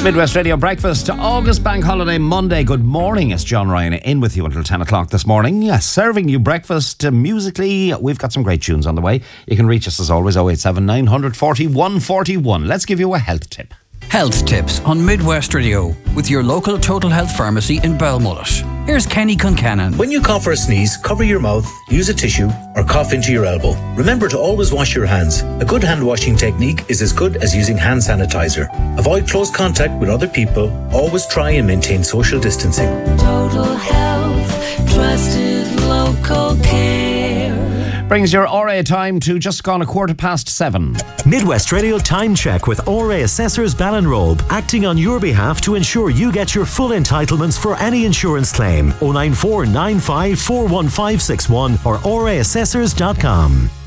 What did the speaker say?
Midwest Radio Breakfast, August Bank Holiday Monday. Good morning, it's John Ryan in with you until 10 o'clock this morning. Yes, serving you breakfast musically. We've got some great tunes on the way. You can reach us as always, 087 940 141. Let's give you a health tip. Health tips on Midwest Radio with your local Total Health Pharmacy in Balmullet. Here's Kenny Concannon. When you cough or sneeze, cover your mouth, use a tissue or cough into your elbow. Remember to always wash your hands. A good hand washing technique is as good as using hand sanitizer. Avoid close contact with other people. Always try and maintain social distancing. Total Health, trusted local care. Brings your RA time to just gone 7:15. Midwest Radio Time Check with RA Assessors Ballinrobe, acting on your behalf to ensure you get your full entitlements for any insurance claim. 094 95 41561 or raassessors.com.